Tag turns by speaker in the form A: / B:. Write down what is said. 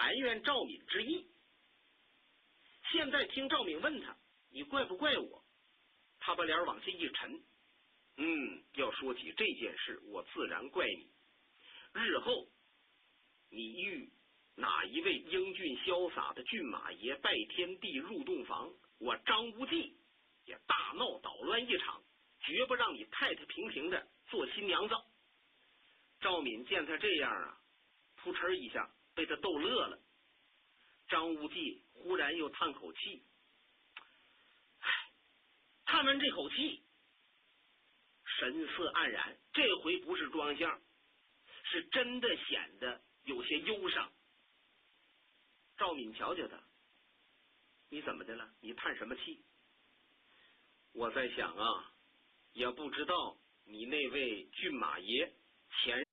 A: 埋怨赵敏之意。现在听赵敏问他，你怪不怪我？他把脸往下一沉，要说起这件事，我自然怪你。日后你遇哪一位英俊潇洒的骏马爷拜天地入洞房，我张无忌也大闹捣乱一场，绝不让你太太平平的做新娘子。赵敏见他这样啊，扑哧一下被他逗乐了。张无忌忽然又叹口气，叹完这口气，神色黯然，这回不是装相，是真的显得有些忧伤。赵敏瞧瞧他，你怎么的了？你叹什么气？我在想啊，也不知道你那位骏马爷前